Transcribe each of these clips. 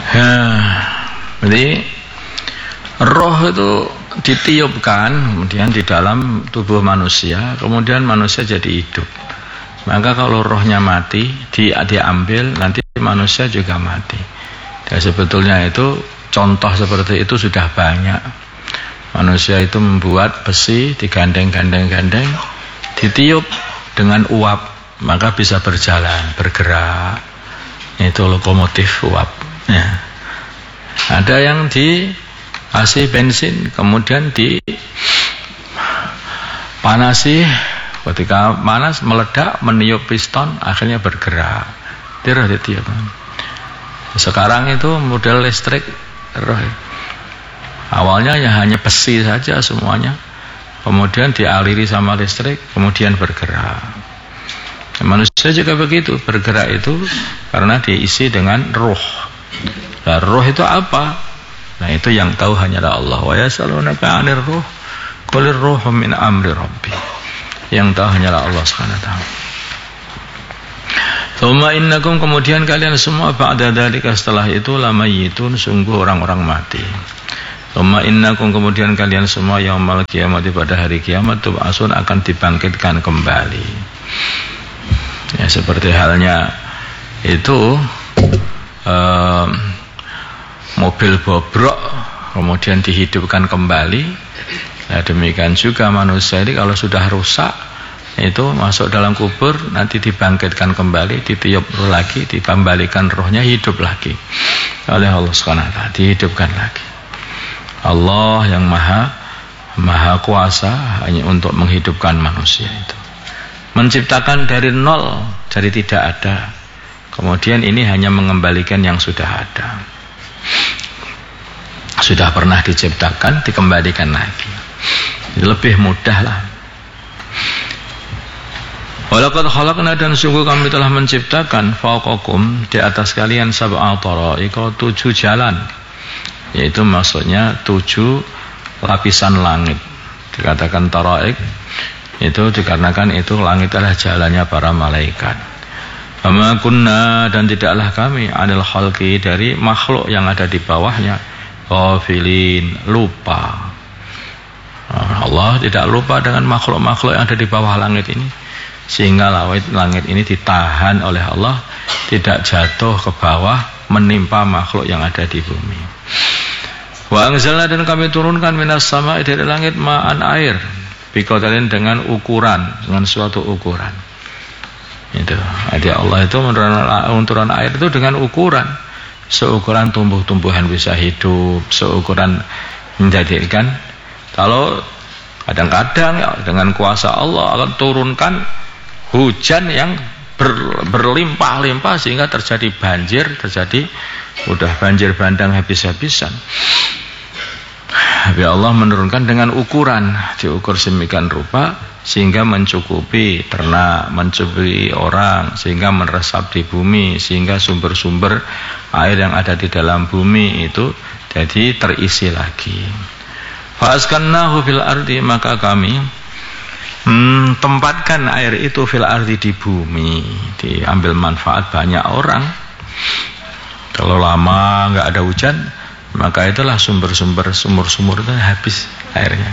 Jadi roh itu ditiupkan kemudian di dalam tubuh manusia, kemudian manusia jadi hidup. Maka kalau rohnya mati, diambil, nanti manusia juga mati. Dan sebetulnya itu contoh seperti itu sudah banyak. Manusia itu membuat besi, digandeng-gandeng-gandeng, ditiup dengan uap, maka bisa berjalan, bergerak. Itu lokomotif uap. Ya. Ada yang dikasih bensin, kemudian dipanasi. Ketika panas meledak, meniup piston, akhirnya bergerak. Ditiup. Sekarang itu model listrik, awalnya ya hanya besi saja semuanya, kemudian dialiri sama listrik, kemudian bergerak. Manusia juga begitu, bergerak itu karena diisi dengan ruh. Nah, ruh itu apa? Nah, itu yang tahu hanyalah Allah. Wa yasalunaka 'anir ruh, qulir ruhu min amri rabbi. Yang tahu hanyalah Allah Subhanahu wa taala. Tsumma innakum, kemudian kalian semua ba'da dzalika, setelah itu, lamayitun, sungguh orang-orang mati. Tsumma innakum, kemudian kalian semua yaumal qiyamati, pada hari kiamat, tub'atsun, akan dibangkitkan kembali. Ya, seperti halnya itu mobil bobrok kemudian dihidupkan kembali. Nah, demikian juga manusia ini kalau sudah rusak itu masuk dalam kubur, nanti dibangkitkan kembali, ditiup roh lagi, dikembalikan rohnya hidup lagi oleh Allah SWT, dihidupkan lagi. Allah yang maha kuasa hanya untuk menghidupkan manusia itu, menciptakan dari nol, dari tidak ada, kemudian ini hanya mengembalikan yang sudah ada, sudah pernah diciptakan, dikembalikan lagi. Lebih mudah lah. Walaqad khalaqna, dan sungguh kami telah menciptakan, fawqakum, di atas kalian, sab'a tara'iqa, 7 jalan. Yaitu maksudnya 7 lapisan langit. Dikatakan tara'iq itu dikarenakan itu langit adalah jalannya para malaikat. Wa kunna, dan tidaklah kami, 'anil khalqi, dari makhluk yang ada di bawahnya, ghafilin, lupa. Allah tidak lupa dengan makhluk-makhluk yang ada di bawah langit ini, sehingga langit ini ditahan oleh Allah, tidak jatuh ke bawah menimpa makhluk yang ada di bumi. Wa anzalna, dan kami turunkan, minas sama'i, dari langit, ma'an, air, biqadarin, dengan ukuran, dengan suatu ukuran. Itu jadi Allah itu menurunkan air itu dengan ukuran, seukuran tumbuh-tumbuhan bisa hidup, seukuran menjadikan. Kalau kadang-kadang ya, dengan kuasa Allah akan turunkan hujan yang berlimpah-limpah sehingga terjadi banjir, terjadi udah banjir bandang habis-habisan. Tapi Allah menurunkan dengan ukuran, diukur sedemikian rupa sehingga mencukupi ternak, mencukupi orang, sehingga meresap di bumi, sehingga sumber-sumber air yang ada di dalam bumi itu jadi terisi lagi. Fa'askannahu fil ardi, maka kami tempatkan air itu fil ardi, di bumi, diambil manfaat banyak orang. Kalau lama nggak ada hujan, maka itulah sumber-sumber, sumur-sumur itu habis airnya.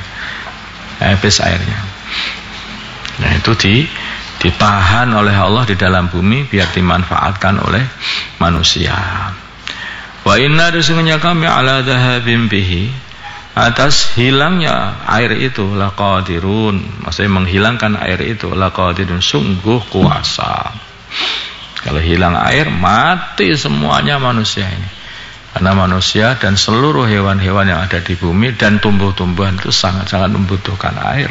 Nah, itu ditahan oleh Allah di dalam bumi biar dimanfaatkan oleh manusia. Wa inna, sesungguhnya kami, ala dhahabim bihi, atas hilangnya air itu, laqadirun, maksudnya menghilangkan air itu, laqadirun, sungguh kuasa. Kalau hilang air, mati semuanya manusia ini. Karena manusia dan seluruh hewan-hewan yang ada di bumi dan tumbuh-tumbuhan itu sangat-sangat membutuhkan air.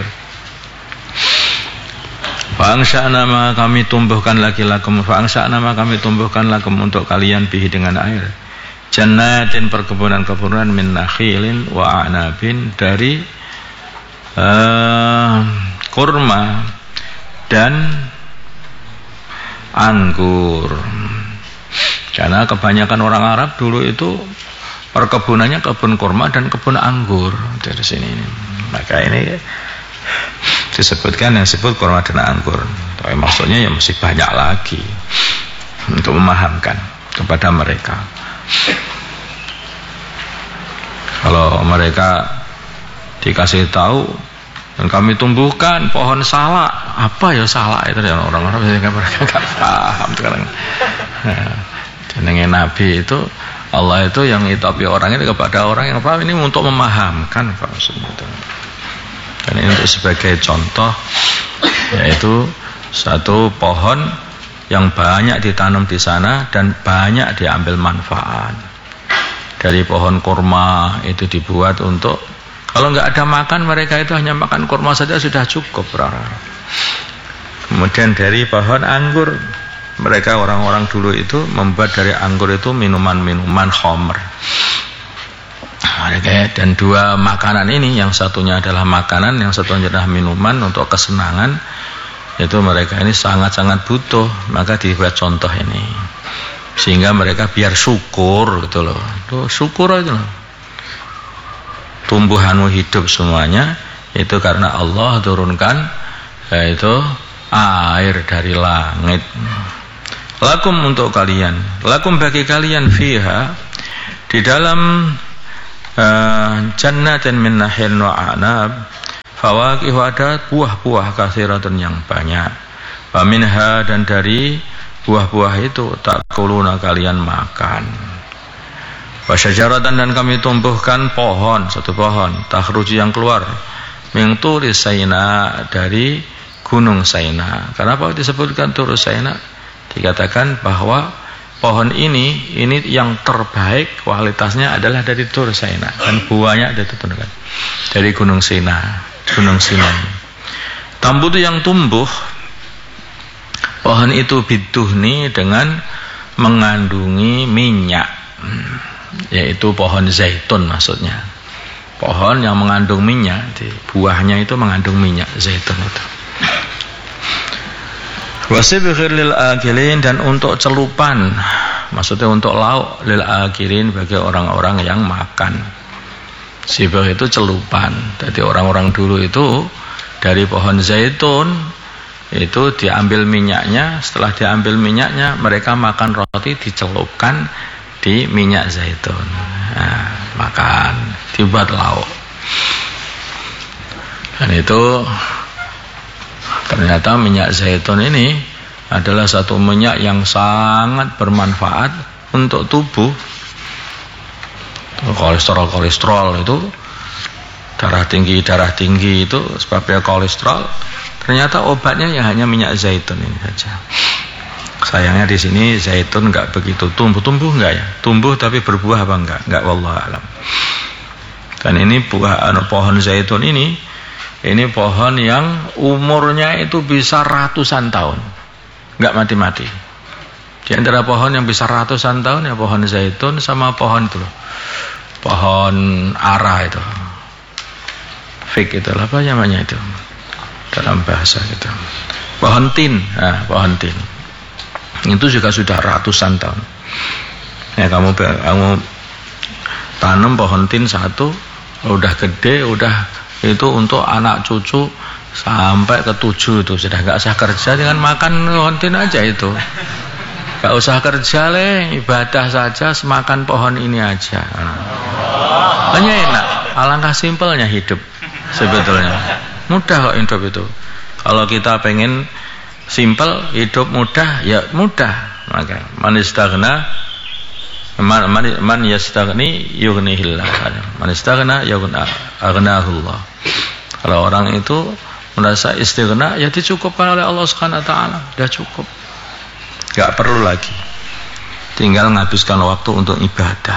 Fa'angsha'na, ma kami tumbuhkan lagi lakum, fa'angsha'na, ma kami tumbuhkan lakum untuk kalian, bihi, dengan air, jannatin, perkebunan-kebunan, min nakhilin wa a'nabin, dari kurma dan anggur. Karena kebanyakan orang Arab dulu itu perkebunannya kebun kurma dan kebun anggur dari sini. Maka ini disebutkan yang disebut kurma dan anggur. Tapi maksudnya ya masih banyak lagi untuk memahamkan kepada mereka. Kalau mereka dikasih tahu dan kami tumbuhkan pohon salak, apa ya salak itu, ya orang-orang mereka nggak paham sekarang. Jenenge Nabi itu, Allah itu yang ngitapi orang ini kepada orang yang paham, ini untuk memahamkan maksudnya itu. Dan ini untuk sebagai contoh, yaitu satu pohon yang banyak ditanam di sana dan banyak diambil manfaat. Dari pohon kurma itu dibuat untuk, kalau nggak ada makan, mereka itu hanya makan kurma saja sudah cukup. Kemudian dari pohon anggur, mereka orang-orang dulu itu membuat dari anggur itu minuman-minuman khamr. Dan dua makanan ini, yang satunya adalah makanan, yang satunya adalah minuman untuk kesenangan, itu mereka ini sangat-sangat butuh, maka dibuat contoh ini sehingga mereka biar syukur gitu loh. Tuh, syukur aja loh. Tumbuhanmu hidup semuanya itu karena Allah turunkan yaitu air dari langit. Lakum untuk kalian, lakum bagi kalian fiha di dalam jannatin min nakhil wa a'nab, fawaqih, ada buah-buah katsiratun yang banyak. Wa minha, dan dari buah-buah itu takuluna kalian makan. Wa syajaratan, dan kami tumbuhkan pohon, satu pohon, takhruju yang keluar min turi Saina, dari gunung Saina. Kenapa disebutkan Tur Saina? Dikatakan bahwa pohon ini yang terbaik kualitasnya adalah dari Tur Saina, dan buahnya ada ditentukan dari gunung Sina, gunung Sinai. Tambutu yang tumbuh pohon itu biduhni, dengan mengandungi minyak, yaitu pohon zaitun maksudnya. Pohon yang mengandung minyak, buahnya itu mengandung minyak zaitun itu. Wasibghir lil akilin, dan untuk celupan, maksudnya untuk lauk, lil akilin, bagi orang-orang yang makan. Sibghir itu celupan. Jadi orang-orang dulu itu dari pohon zaitun itu diambil minyaknya, setelah diambil minyaknya mereka makan roti dicelupkan di minyak zaitun. Nah, makan, dibuat lauk. Dan itu ternyata minyak zaitun ini adalah satu minyak yang sangat bermanfaat untuk tubuh. Kolesterol itu, darah tinggi itu sebabnya kolesterol. Ternyata obatnya yang hanya minyak zaitun ini saja. Sayangnya di sini zaitun nggak begitu tumbuh nggak ya? Tumbuh tapi berbuah apa enggak wallahu alam. Dan ini pohon zaitun ini pohon yang umurnya itu bisa ratusan tahun, nggak mati-mati. Di antara pohon yang bisa ratusan tahun ya pohon zaitun sama pohon itu loh, pohon ara itu, fig itu apa namanya itu dalam bahasa gitu, pohon tin. Nah, pohon tin itu juga sudah ratusan tahun. Ya, kamu tanam pohon tin satu, udah gede, udah itu untuk anak cucu sampai ke 7 itu sudah nggak usah kerja, dengan makan pohon tin aja itu, nggak usah kerja ibadah saja semakan pohon ini aja. Hanya enak, alangkah simpelnya hidup sebetulnya, mudah kok hidup itu. Kalau kita pengen simpel, hidup mudah, ya mudah. Maka man yastaghni yughnihillah, man istaghna aghnahullah. Kalau orang itu merasa istighna, ya dicukupkan oleh Allah Subhanahu wa taala, sudah cukup, enggak perlu lagi, tinggal menghabiskan waktu untuk ibadah.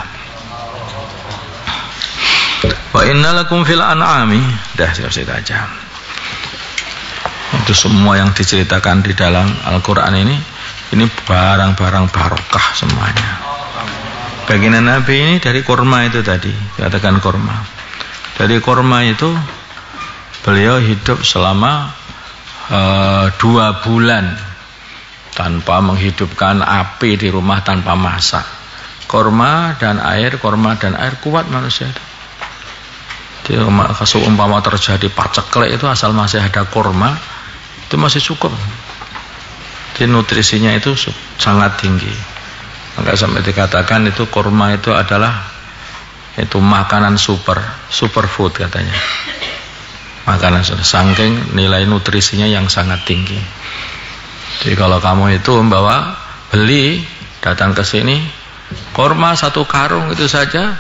Wa innalakum fil an'ami, dah selesai aja. Itu semua yang diceritakan di dalam Al-Quran ini barang-barang barokah semuanya. Baginda Nabi ini dari kurma itu tadi, katakan kurma. Dari kurma itu beliau hidup selama 2 bulan tanpa menghidupkan api di rumah, tanpa masak. Kurma dan air kuat manusia itu. Kalau umpama terjadi paceklik itu asal masih ada kurma, itu masih cukup. Jadi nutrisinya itu sangat tinggi. Maka sampai dikatakan itu kurma itu adalah Itu makanan superfood katanya. Makanan saking nilai nutrisinya yang sangat tinggi. Jadi kalau kamu itu beli datang ke sini kurma 1 karung itu saja,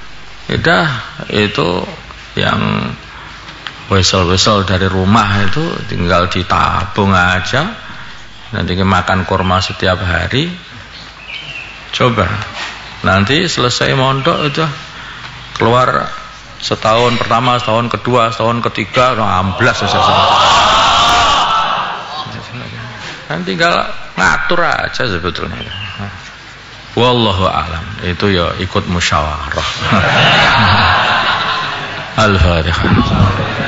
itu yang wesel-wesel dari rumah itu tinggal ditabung aja, nanti makan kurma setiap hari. Coba nanti selesai mondok itu keluar setahun pertama, setahun kedua, setahun ketiga, amblas kan tinggal ngatur aja sebetulnya. Wallahu a'lam. Itu ya ikut musyawarah. Al-Fatihah.